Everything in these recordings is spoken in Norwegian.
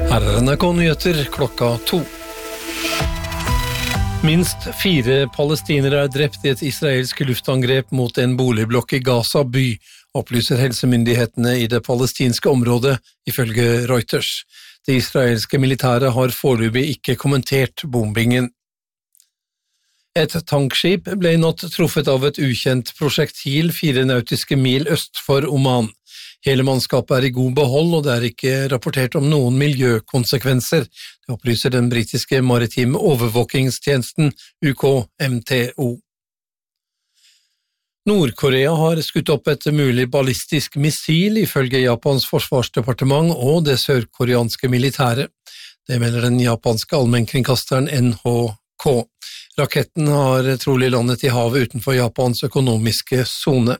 Her NRK-nyheter klokka 2. Minst 4 palestinere drept i et israelsk luftangrep mot en boligblokk i Gaza by, opplyser helsemyndighetene i det palestinske området, ifølge Reuters. Det israelske militæret har foreløpig ikke kommentert bombingen. Et tankskip ble i natt truffet av et ukjent prosjektil 4 nautiske mil øst for Oman. Hele mannskapet i god behold, og det ikke rapportert om noen miljøkonsekvenser. Det opplyser den britiske maritime overvåkingstjenesten UKMTO. Nord-Korea har skutt opp et mulig ballistisk missil ifølge Japans forsvarsdepartement og det sørkoreanske militæret. Det melder den japanske allmennkringkasteren NHK. Raketten har trolig landet i havet utenfor Japans økonomiske zone.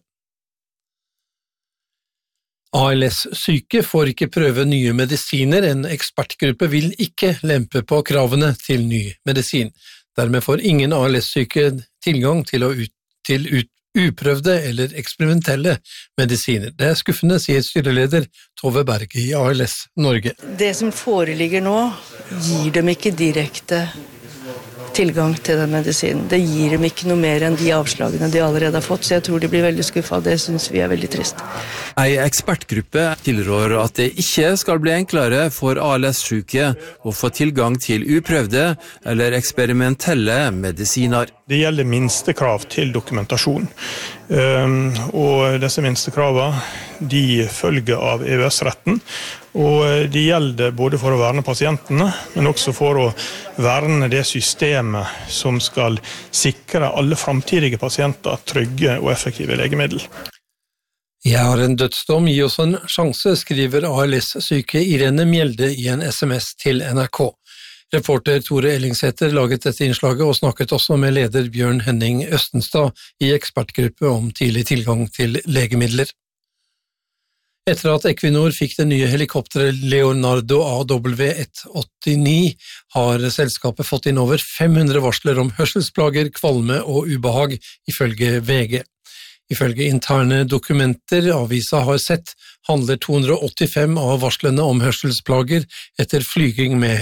ALS-syke får ikke prøve nye medisiner, en ekspertgruppe vil ikke lempe på kravene til ny medisin. Dermed får ingen ALS-syke tilgang til uprøvde eller eksperimentelle medisiner. Det skuffende, sier styreleder Tove Berge i ALS Norge. Det som foreligger nå, gir dem ikke direkte tilgang til den medisinen. Det gir dem ikke noe mer enn de avslagene de allerede har fått, så jeg tror de blir veldig skuffet. Det synes vi veldig trist. En ekspertgruppe tilrår at det ikke skal bli enklere for ALS-syke å få tilgang til uprøvde eller eksperimentelle medisiner. Det gjelder minstekrav til dokumentasjon, og disse minstekravene de følger av EØS-retten, og de gjelder både for å verne pasientene, men også for å verne det systemet som skal sikre alle fremtidige pasienter trygge og effektive legemiddel. Jeg har en dødsdom, gi oss en sjanse, skriver ALS-syke Irene Mjelde i en SMS til NRK. Reporter Tore Ellingsæter laget dette innslaget og snakket også med leder Bjørn Henning Østenstad i ekspertgruppe om tidlig tilgang til legemidler. Etter at Equinor fikk det nye helikopteret Leonardo AW189, har selskapet fått inn over 500 varsler om hørselsplager, kvalme og ubehag, ifølge VG. Ifølge interne dokumenter avisa har sett, handler 285 av varslene om hørselsplager etter flyging med